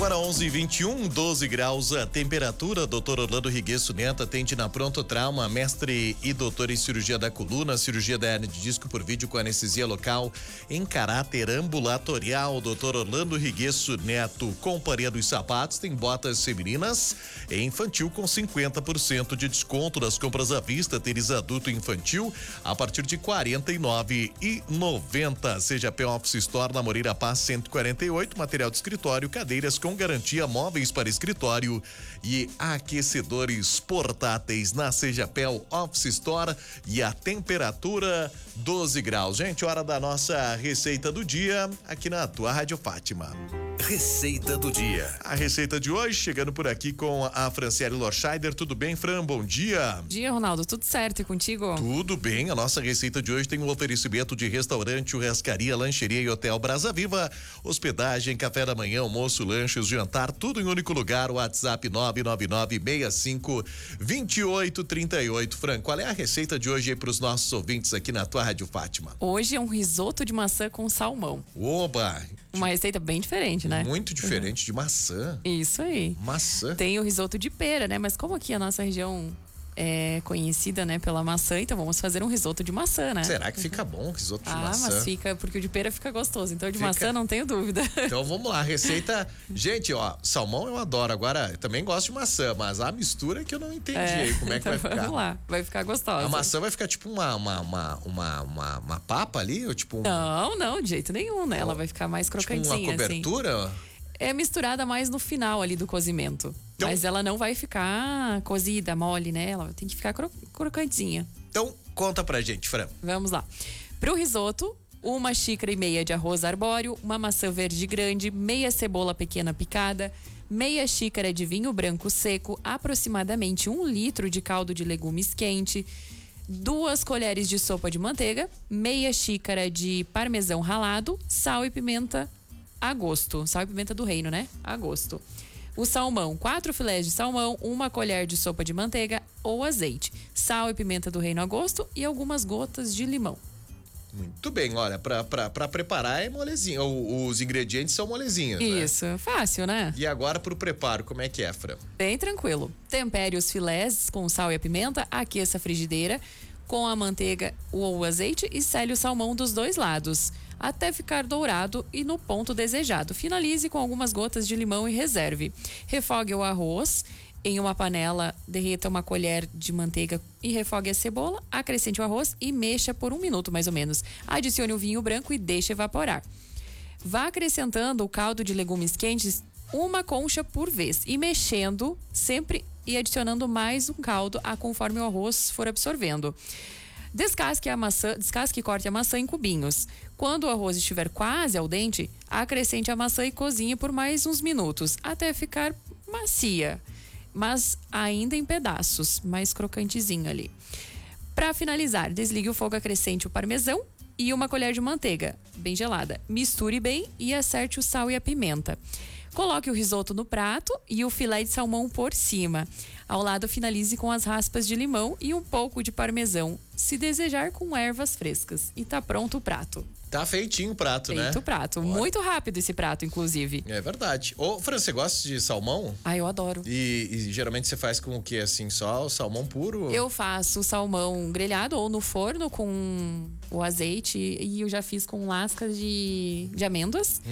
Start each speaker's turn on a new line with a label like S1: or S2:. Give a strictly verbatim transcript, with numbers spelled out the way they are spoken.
S1: Agora onze e vinte e um, doze graus a temperatura. doutor Orlando Riguesso Neto atende na Pronto Trauma, mestre e doutor em cirurgia da coluna, cirurgia da hernia de disco por vídeo com anestesia local em caráter ambulatorial. doutor Orlando Riguesso Neto, Companhia dos Sapatos, tem botas femininas e infantil com cinquenta por cento de desconto nas compras à vista, tênis adulto e infantil a partir de quarenta e nove reais e noventa centavos. Seja P Office Store na Moreira Paz cento e quarenta e oito, material de escritório, cadeiras com garantia, móveis para escritório e aquecedores portáteis na Sejapel Office Store. E a temperatura doze graus. Gente, hora da nossa receita do dia aqui na tua Rádio Fátima.
S2: Receita do dia.
S1: A receita de hoje chegando por aqui com a Franciele Lorscheider. Tudo bem, Fran? Bom dia.
S3: Bom dia, Ronaldo. Tudo certo e contigo?
S1: Tudo bem. A nossa receita de hoje tem um oferecimento de restaurante, churrascaria, lancheria e hotel Brasa Viva. Hospedagem, café da manhã, almoço, lanches, jantar, tudo em um único lugar. WhatsApp nove nove nove, seis cinco, dois oito três oito. Fran, qual é a receita de hoje aí para os nossos ouvintes aqui na tua Rádio Fátima?
S3: Hoje é um risoto de maçã com salmão.
S1: Oba!
S3: Uma receita bem diferente, né?
S1: Muito diferente
S3: uhum.
S1: de maçã.
S3: Isso aí.
S1: Maçã.
S3: Tem o risoto de pera, né? Mas como aqui a nossa região é conhecida, né, pela maçã, então vamos fazer um risoto de maçã, né?
S1: Será que fica bom o risoto de
S3: ah,
S1: maçã?
S3: Ah, mas fica, porque o de pera fica gostoso. Então, de
S1: fica...
S3: maçã não tenho dúvida.
S1: Então vamos lá, receita. Gente, ó, salmão eu adoro. Agora, eu também gosto de maçã, mas a mistura que eu não entendi é, aí, como é que
S3: então
S1: vai ficar.
S3: Vamos lá, vai ficar gostosa.
S1: A maçã vai ficar tipo uma, uma, uma, uma, uma, uma papa ali? Ou tipo um...
S3: Não, não, de jeito nenhum, né? Ela vai ficar mais crocantinha.
S1: Tipo uma cobertura?
S3: Assim. É misturada mais no final ali do cozimento. Então, mas ela não vai ficar cozida, mole, né? Ela tem que ficar cro crocantinha.
S1: Então, conta pra gente, Fran.
S3: Vamos lá. Pro risoto, uma xícara e meia de arroz arbóreo, uma maçã verde grande, meia cebola pequena picada, meia xícara de vinho branco seco, aproximadamente um litro de caldo de legumes quente, duas colheres de sopa de manteiga, meia xícara de parmesão ralado, sal e pimenta a gosto. Sal e pimenta do reino, né? A gosto. O salmão, quatro filés de salmão, uma colher de sopa de manteiga ou azeite. Sal e pimenta do reino a gosto e algumas gotas de limão.
S1: Muito bem, olha, pra, pra, pra preparar é molezinho. O, os ingredientes são molezinhos,
S3: Isso,
S1: né?
S3: Fácil, né?
S1: E agora pro preparo, como é que é, Fran?
S3: Bem tranquilo. Tempere os filés com sal e a pimenta, aqueça a frigideira com a manteiga ou o azeite e sele o salmão dos dois lados, até ficar dourado e no ponto desejado. Finalize com algumas gotas de limão e reserve. Refogue o arroz em uma panela, derreta uma colher de manteiga e refogue a cebola, acrescente o arroz e mexa por um minuto mais ou menos. Adicione o vinho branco e deixe evaporar. Vá acrescentando o caldo de legumes quentes uma concha por vez e mexendo sempre e adicionando mais um caldo a conforme o arroz for absorvendo. Descasque a maçã, descasque e corte a maçã em cubinhos. Quando o arroz estiver quase al dente, acrescente a maçã e cozinhe por mais uns minutos, até ficar macia, mas ainda em pedaços, mais crocantezinho ali. Para finalizar, desligue o fogo, acrescente o parmesão e uma colher de manteiga, bem gelada. Misture bem e acerte o sal e a pimenta. Coloque o risoto no prato e o filé de salmão por cima. Ao lado, finalize com as raspas de limão e um pouco de parmesão, se desejar com ervas frescas. E tá pronto o prato.
S1: Tá feitinho o prato,
S3: Feito
S1: né?
S3: Feito o prato. Olha. Muito rápido esse prato, inclusive.
S1: É verdade. Ô, Fran, você gosta de salmão?
S3: Ah, eu adoro.
S1: E, e geralmente você faz com o que, assim, só o salmão puro?
S3: Eu faço salmão grelhado ou no forno com o azeite e eu já fiz com lascas de, de amêndoas.